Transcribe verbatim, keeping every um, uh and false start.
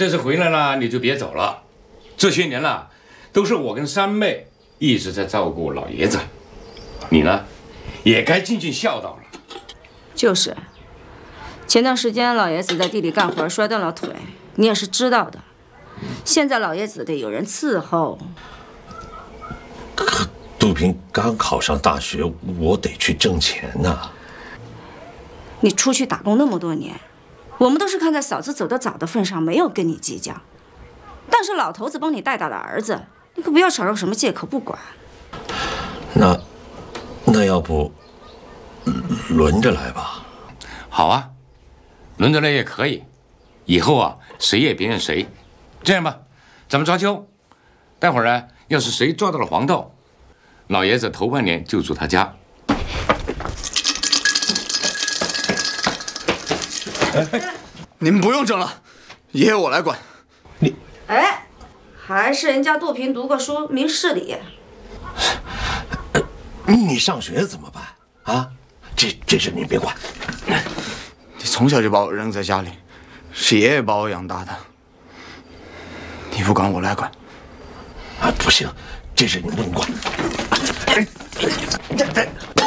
这次回来了你就别走了。这些年了，都是我跟三妹一直在照顾老爷子，你呢，也该尽尽孝道了。 就是，前段时间老爷子在地里干活摔断了腿，你也是知道的。现在老爷子得有人伺候。 可杜平刚考上大学，我得去挣钱呐。 你出去打工那么多年，我们都是看在嫂子走得早的份上，没有跟你计较。但是老头子帮你带大的儿子，你可不要找个什么借口不管。 那，那要不轮着来吧？ 好啊，轮着来也可以。以后啊，谁也别认谁。这样吧，咱们抓阄，待会儿呢，要是谁抓到了黄豆，老爷子头半年就住他家。 哎，你们不用争了，爷爷我来管。 你， 哎，还是人家杜平读过书，明事理。 你上学怎么办啊？这这事你别管。 你从小就把我扔在家里，是爷爷把我养大的。你不管我来管。 啊，不行，这事你不能管。哎，这这。